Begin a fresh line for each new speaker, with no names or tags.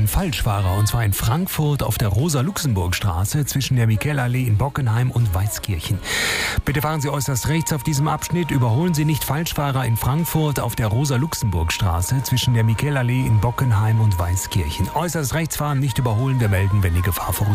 einen Falschfahrer, und zwar in Frankfurt auf der Rosa-Luxemburg-Straße zwischen der Michaelallee in Bockenheim und Weißkirchen. Bitte fahren Sie äußerst rechts auf diesem Abschnitt. Überholen Sie nicht Falschfahrer in Frankfurt auf der Rosa-Luxemburg-Straße zwischen der Michaelallee in Bockenheim und Weißkirchen. Äußerst rechts fahren, nicht überholen. Wir melden, wenn die Gefahr vorüber